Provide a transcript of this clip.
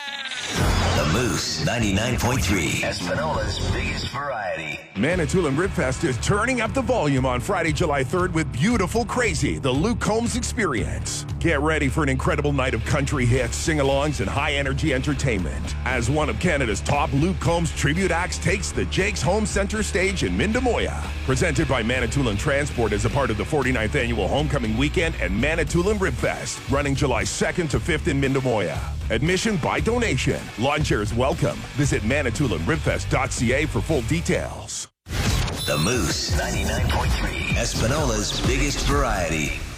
The Moose 99.3, Espanola's biggest variety. Manitoulin Ribfest is turning up the volume on Friday, July 3rd with Beautiful Crazy, the Luke Combs Experience. Get ready for an incredible night of country hits, sing-alongs, and high-energy entertainment. As one of Canada's top Luke Combs tribute acts takes the Jake's Home Center stage in Mindemoya. Presented by Manitoulin Transport as a part of the 49th Annual Homecoming Weekend and Manitoulin Ribfest, running July 2nd to 5th in Mindemoya. Admission by donation. Lawn chairs welcome. Visit manitoulinribfest.ca for full details. The Moose 99.3, Espanola's biggest variety.